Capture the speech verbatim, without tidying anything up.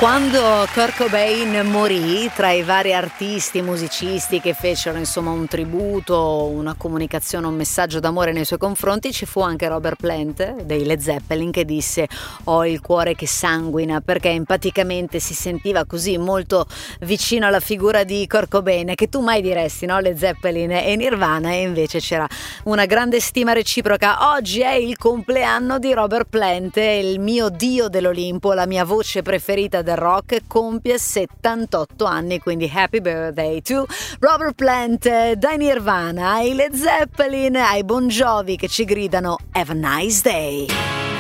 Quando Kurt Cobain morì, tra i vari artisti e musicisti che fecero insomma un tributo, una comunicazione, un messaggio d'amore nei suoi confronti, ci fu anche Robert Plant dei Led Zeppelin che disse: ho il cuore che sanguina, perché empaticamente si sentiva così molto vicino alla figura di Kurt Cobain, che tu mai diresti, no? Led Zeppelin e Nirvana, e invece c'era una grande stima reciproca. Oggi è il compleanno di Robert Plant, il mio dio dell'Olimpo, la mia voce preferita del rock, compie settantotto anni, quindi happy birthday to Robert Plant. Dai Nirvana ai Led Zeppelin, ai Bon Jovi che ci gridano Have a nice day.